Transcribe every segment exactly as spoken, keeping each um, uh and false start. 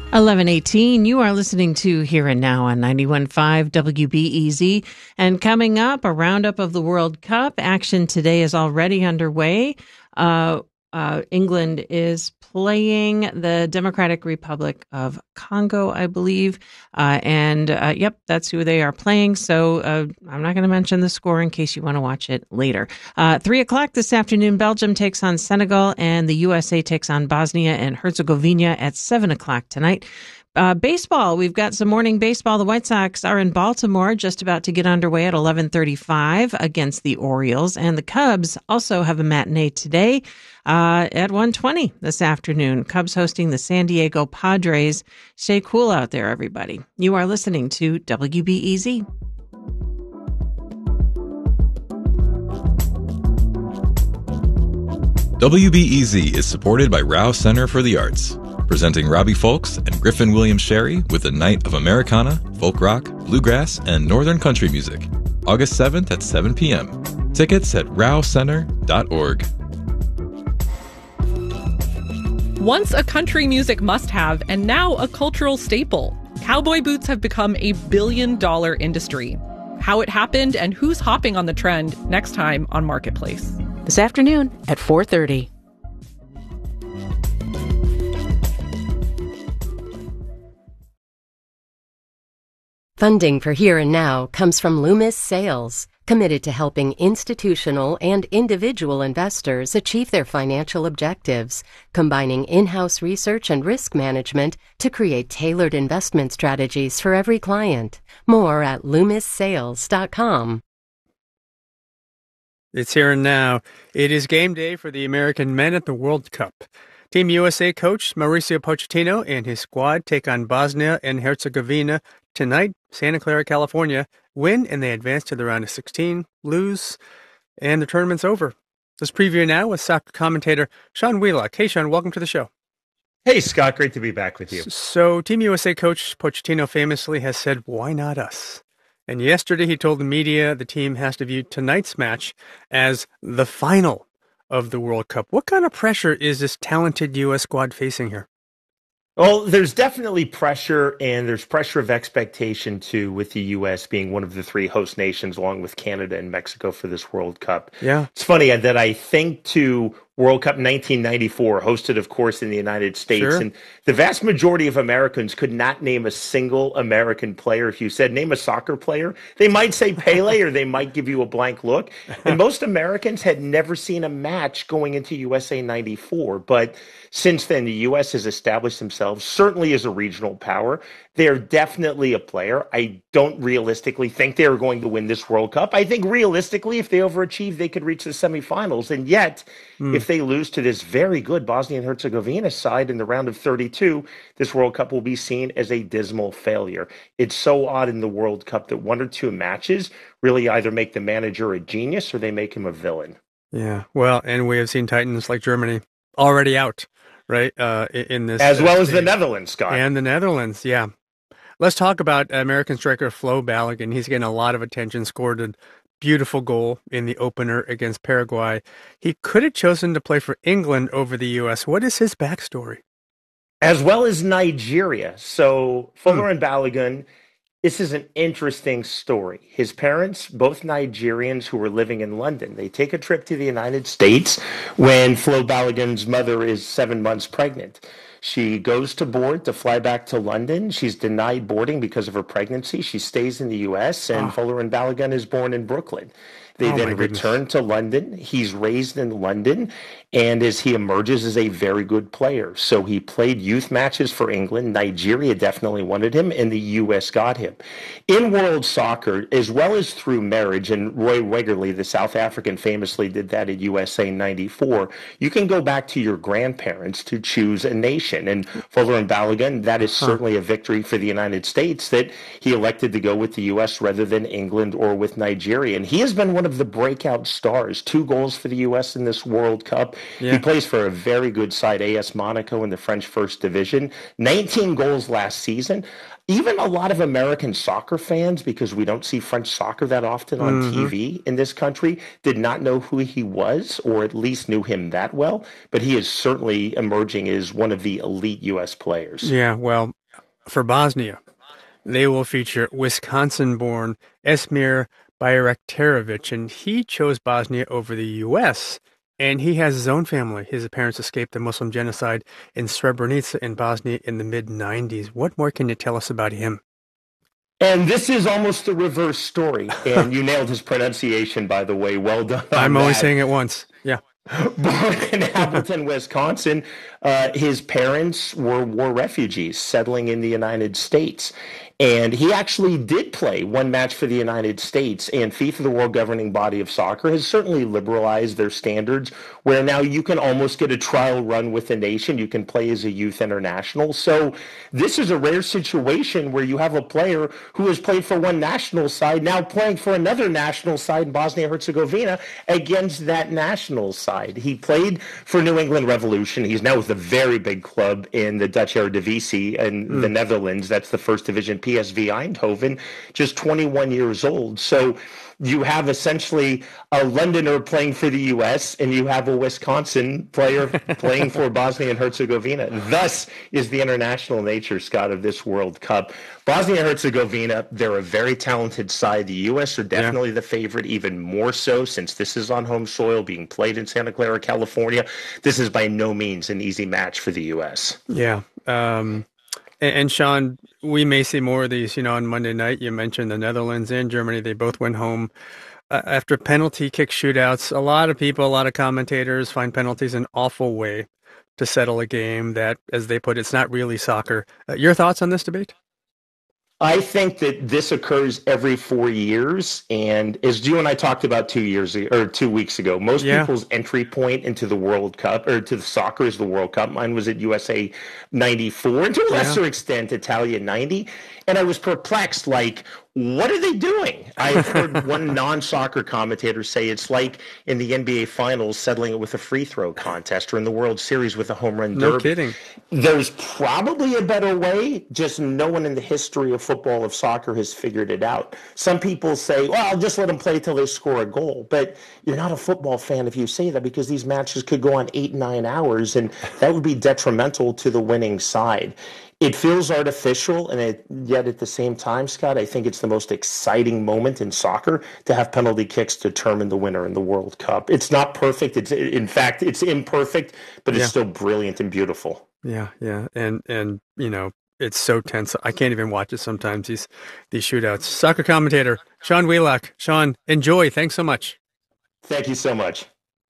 eleven eighteen, you are listening to Here and Now on ninety-one point five W B E Z. And coming up, a roundup of the World Cup. Action today is already underway. Uh, uh, England is playing the Democratic Republic of Congo, I believe. Uh, and, uh, yep, that's who they are playing. So uh, I'm not going to mention the score in case you want to watch it later. Uh, three o'clock this afternoon, Belgium takes on Senegal, and the U S A takes on Bosnia and Herzegovina at seven o'clock tonight. Uh, baseball, we've got some morning baseball. The White Sox are in Baltimore, just about to get underway at eleven thirty-five against the Orioles. And the Cubs also have a matinee today uh, at one twenty this afternoon. Cubs hosting the San Diego Padres. Stay cool out there, everybody. You are listening to W B E Z. W B E Z is supported by Rouse Center for the Arts, presenting Robbie Folks and Griffin Williams Sherry with a night of Americana, folk rock, bluegrass, and northern country music, August seventh at seven p.m. Tickets at rouse center dot org. Once a country music must-have and now a cultural staple, cowboy boots have become a billion-dollar industry. How it happened and who's hopping on the trend next time on Marketplace. This afternoon at four thirty. Funding for Here and Now comes from Loomis Sales, committed to helping institutional and individual investors achieve their financial objectives, combining in-house research and risk management to create tailored investment strategies for every client. More at loomis sales dot com. It's Here and Now. It is game day for the American men at the World Cup. Team U S A coach Mauricio Pochettino and his squad take on Bosnia and Herzegovina tonight. Santa Clara, California. Win, and they advance to the round of sixteen. Lose, and the tournament's over. Let's preview now with soccer commentator Sean Wheelock. Hey, Sean, welcome to the show. Hey, Scott. Great to be back with you. So, Team U S A coach Pochettino famously has said, why not us? And yesterday he told the media the team has to view tonight's match as the final of the World Cup. What kind of pressure is this talented U S squad facing here? Well, there's definitely pressure, and there's pressure of expectation, too, with the U S being one of the three host nations, along with Canada and Mexico for this World Cup. Yeah. It's funny that I think to World Cup nineteen ninety-four, hosted, of course, in the United States. Sure. And the vast majority of Americans could not name a single American player. If you said, name a soccer player, they might say Pele, or they might give you a blank look. And most Americans had never seen a match going into U S A ninety-four. But since then, the U S has established themselves, certainly as a regional power. They're definitely a player. I don't realistically think they are going to win this World Cup. I think realistically, if they overachieve, they could reach the semifinals. And yet, mm. if they lose to this very good Bosnia and Herzegovina side in the round of thirty-two, this World Cup will be seen as a dismal failure. It's so odd in the World Cup that one or two matches really either make the manager a genius or they make him a villain. Yeah, well, and we have seen Titans like Germany already out, right, uh, in this. As well uh, as the Netherlands, Scott. And the Netherlands, yeah. Let's talk about American striker Flo Balogun. He's getting a lot of attention, scored a beautiful goal in the opener against Paraguay. He could have chosen to play for England over the U S. What is his backstory? As well as Nigeria. So Fuller Hmm. and Balogun, this is an interesting story. His parents, both Nigerians who were living in London, they take a trip to the United States when Flo Balogun's mother is seven months pregnant. She goes to board to fly back to London. She's denied boarding because of her pregnancy. She stays in the U S, and oh. Fuller and Balogun is born in Brooklyn. They oh then return to London. He's raised in London, and as he emerges as a very good player. So he played youth matches for England. Nigeria definitely wanted him, and the U S got him. In world soccer, as well as through marriage, and Roy Wegerle, the South African, famously did that at U S A ninety-four, you can go back to your grandparents to choose a nation. And Fuller and Balogun, that is certainly a victory for the United States that he elected to go with the U S rather than England or with Nigeria. And he has been one of the breakout stars. Two goals for the U S in this World Cup. Yeah. He plays for a very good side, A S Monaco, in the French First Division. nineteen goals last season. Even a lot of American soccer fans, because we don't see French soccer that often on mm-hmm. T V in this country, did not know who he was, or at least knew him that well. But he is certainly emerging as one of the elite U S players. Yeah, well, for Bosnia, they will feature Wisconsin-born Esmir Bayraktarovic, and he chose Bosnia over the U S, and he has his own family. His parents escaped the Muslim genocide in Srebrenica in Bosnia in the mid nineties. What more can you tell us about him? And this is almost the reverse story. And you nailed his pronunciation, by the way. Well done. I'm only that. saying it once. Yeah. Born in Appleton, Wisconsin, uh, his parents were war refugees settling in the United States. And he actually did play one match for the United States, and FIFA, the world governing body of soccer, has certainly liberalized their standards, where now you can almost get a trial run with the nation. You can play as a youth international. So this is a rare situation where you have a player who has played for one national side, now playing for another national side in Bosnia-Herzegovina against that national side. He played for New England Revolution. He's now with a very big club in the Dutch Eredivisie in mm. the Netherlands. That's the first division, P S V Eindhoven, just twenty-one years old. So you have essentially a Londoner playing for the U S and you have a Wisconsin player playing for Bosnia and Herzegovina. Thus is the international nature, Scott, of this World Cup. Bosnia and Herzegovina, they're a very talented side. The U S are definitely yeah. the favorite, even more so since this is on home soil being played in Santa Clara, California. This is by no means an easy match for the U S. Yeah. Um, and, and Sean, we may see more of these, you know, on Monday night. You mentioned the Netherlands and Germany. They both went home uh, after penalty kick shootouts. A lot of people, a lot of commentators find penalties an awful way to settle a game that, as they put it, it's not really soccer. Uh, your thoughts on this debate? I think that this occurs every four years, and as you and I talked about two years ago, or two weeks ago, most yeah. people's entry point into the World Cup or to the soccer is the World Cup. Mine was at U S A ninety-four, and to a lesser yeah. extent, Italia ninety. And I was perplexed, like, what are they doing? I've heard one non-soccer commentator say it's like in the N B A Finals settling it with a free throw contest, or in the World Series with a home run derby. No kidding. There's probably a better way, just no one in the history of football, of soccer, has figured it out. Some people say, well, I'll just let them play till they score a goal. But you're not a football fan if you say that, because these matches could go on eight, nine hours, and that would be detrimental to the winning side. It feels artificial, and it, yet at the same time, Scott, I think it's the most exciting moment in soccer to have penalty kicks determine the winner in the World Cup. It's not perfect. It's in fact, it's imperfect, but it's yeah. still brilliant and beautiful. Yeah, yeah, and and you know, it's so tense. I can't even watch it sometimes. These these shootouts. Soccer commentator Sean Wheelock. Sean, enjoy. Thanks so much. Thank you so much.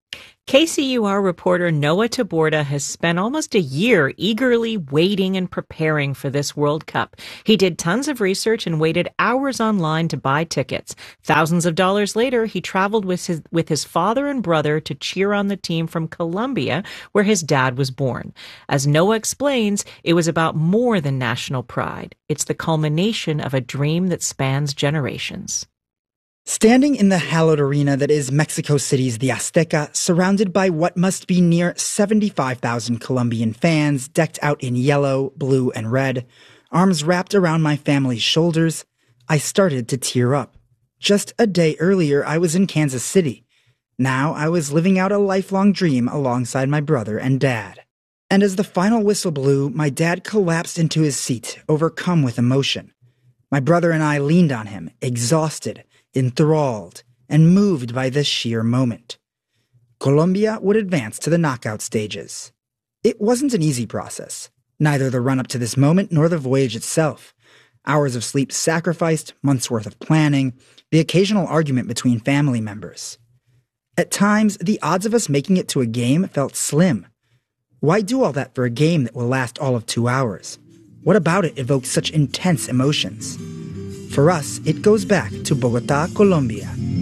K C U R reporter Noah Taborda has spent almost a year eagerly waiting and preparing for this World Cup. He did tons of research and waited hours online to buy tickets. Thousands of dollars later, he traveled with his, with his father and brother to cheer on the team from Colombia, where his dad was born. As Noah explains, it was about more than national pride. It's the culmination of a dream that spans generations. Standing in the hallowed arena that is Mexico City's the Azteca, surrounded by what must be near seventy-five thousand Colombian fans decked out in yellow, blue, and red, arms wrapped around my family's shoulders, I started to tear up. Just a day earlier, I was in Kansas City. Now I was living out a lifelong dream alongside my brother and dad. And as the final whistle blew, my dad collapsed into his seat, overcome with emotion. My brother and I leaned on him, exhausted, enthralled, and moved by this sheer moment. Colombia would advance to the knockout stages. It wasn't an easy process, neither the run-up to this moment nor the voyage itself. Hours of sleep sacrificed, months' worth of planning, the occasional argument between family members. At times, the odds of us making it to a game felt slim. Why do all that for a game that will last all of two hours? What about it evoked such intense emotions? For us, it goes back to Bogotá, Colombia.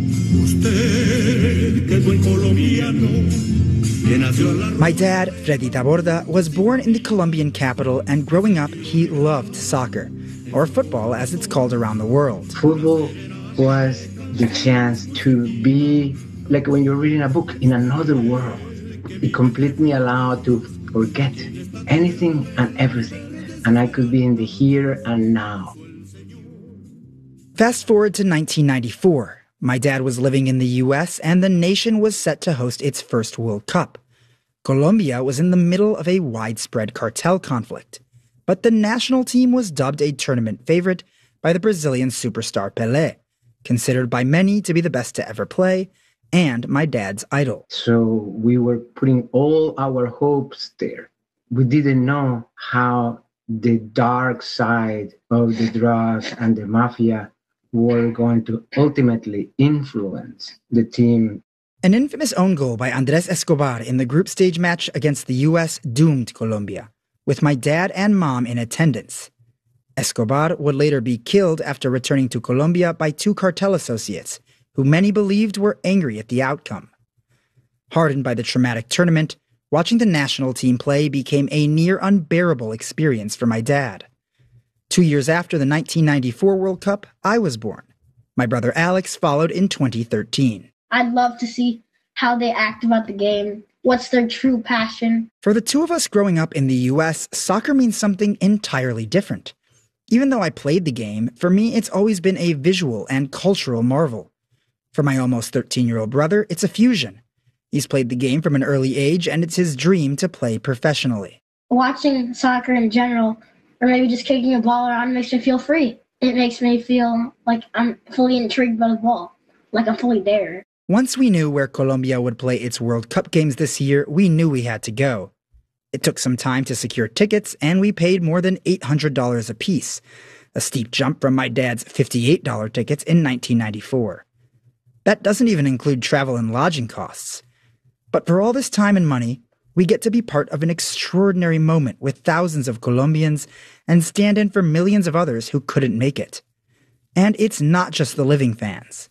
My dad, Freddy Taborda, was born in the Colombian capital, and growing up, he loved soccer, or football as it's called around the world. Football was the chance to be like when you're reading a book in another world. It completely allowed to forget anything and everything, and I could be in the here and now. Fast forward to nineteen ninety-four. My dad was living in the U S, and the nation was set to host its first World Cup. Colombia was in the middle of a widespread cartel conflict. But the national team was dubbed a tournament favorite by the Brazilian superstar Pelé, considered by many to be the best to ever play, and my dad's idol. So we were putting all our hopes there. We didn't know how the dark side of the drugs and the mafia were going to ultimately influence the team. An infamous own goal by Andrés Escobar in the group stage match against the U S doomed Colombia, with my dad and mom in attendance. Escobar would later be killed after returning to Colombia by two cartel associates, who many believed were angry at the outcome. Hardened by the traumatic tournament, watching the national team play became a near unbearable experience for my dad. Two years after the nineteen ninety-four World Cup, I was born. My brother Alex followed in twenty thirteen. I'd love to see how they act about the game. What's their true passion? For the two of us growing up in the U S, soccer means something entirely different. Even though I played the game, for me it's always been a visual and cultural marvel. For my almost thirteen-year-old brother, it's a fusion. He's played the game from an early age, and it's his dream to play professionally. Watching soccer in general, or maybe just kicking a ball around, makes me feel free. It makes me feel like I'm fully intrigued by the ball, like I'm fully there. Once we knew where Colombia would play its World Cup games this year, we knew we had to go. It took some time to secure tickets, and we paid more than eight hundred dollars apiece, a steep jump from my dad's fifty-eight dollars tickets in nineteen ninety-four. That doesn't even include travel and lodging costs. But for all this time and money, we get to be part of an extraordinary moment with thousands of Colombians and stand in for millions of others who couldn't make it. And it's not just the living fans.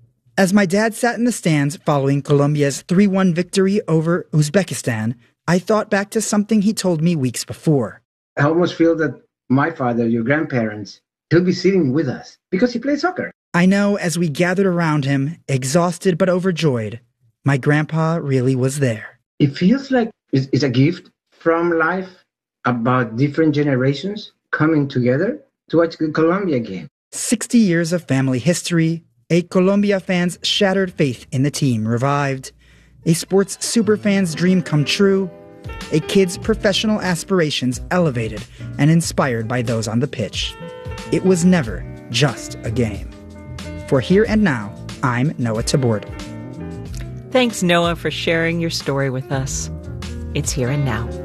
As my dad sat in the stands following Colombia's three one victory over Uzbekistan, I thought back to something he told me weeks before. I almost feel that my father, your grandparents, he'll be sitting with us because he played soccer. I know as we gathered around him, exhausted but overjoyed, my grandpa really was there. It feels like it's a gift from life about different generations coming together to watch the Colombia game. Sixty years of family history, a Colombia fan's shattered faith in the team revived, a sports superfan's dream come true, a kid's professional aspirations elevated and inspired by those on the pitch. It was never just a game. For Here and Now, I'm Noah Tabord. Thanks, Noah, for sharing your story with us. It's Here and Now.